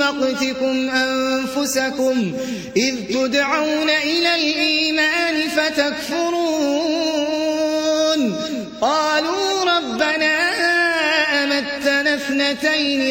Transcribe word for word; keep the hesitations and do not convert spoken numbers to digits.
مقتكم أنفسكم إذ تدعون إلى الإيمان فتكفرون قالوا ربنا أمتنا اثنتين